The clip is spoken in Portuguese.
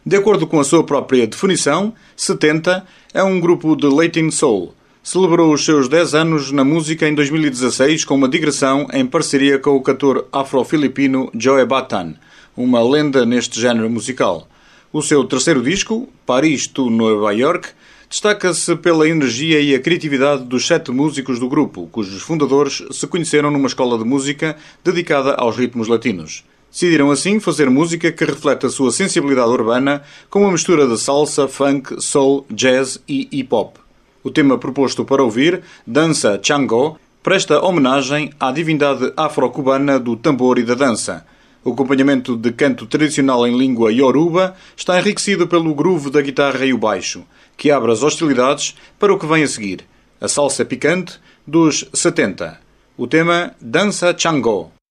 De acordo com a sua própria definição, 70 é um grupo de Latin Soul. Celebrou os seus 10 anos na música em 2016 com uma digressão em parceria com o cantor afro-filipino Joe Batan, uma lenda neste género musical. O seu terceiro disco, Paris to Nova York, destaca-se pela energia e a criatividade dos 7 músicos do grupo, cujos fundadores se conheceram numa escola de música dedicada aos ritmos latinos. Decidiram assim fazer música que reflete a sua sensibilidade urbana com uma mistura de salsa, funk, soul, jazz e hip-hop. O tema proposto para ouvir, Dança Chango, presta homenagem à divindade afro-cubana do tambor e da dança. O acompanhamento de canto tradicional em língua Yoruba está enriquecido pelo groove da guitarra e o baixo, que abre as hostilidades para o que vem a seguir, a salsa picante dos 70. O tema Dança Chango.